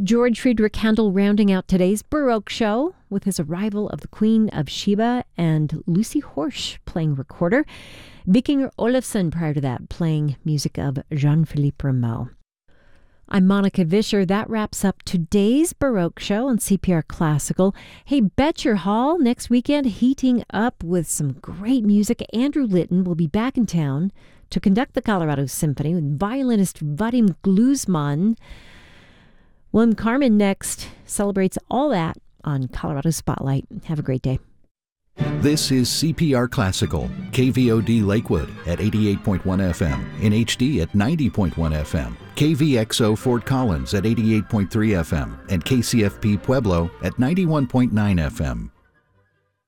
George Friedrich Handel rounding out today's Baroque show with his arrival of the Queen of Sheba and Lucy Horsch playing recorder. Vikinger Olafsson prior to that playing music of Jean-Philippe Rameau. I'm Monica Vischer. That wraps up today's Baroque show on CPR Classical. Hey, Betcher Hall next weekend heating up with some great music. Andrew Litton will be back in town to conduct the Colorado Symphony with violinist Vadim Gluzman. William Carmen next celebrates all that on Colorado Spotlight. Have a great day. This is CPR Classical, KVOD Lakewood at 88.1 FM, in HD at 90.1 FM, KVXO Fort Collins at 88.3 FM, and KCFP Pueblo at 91.9 FM.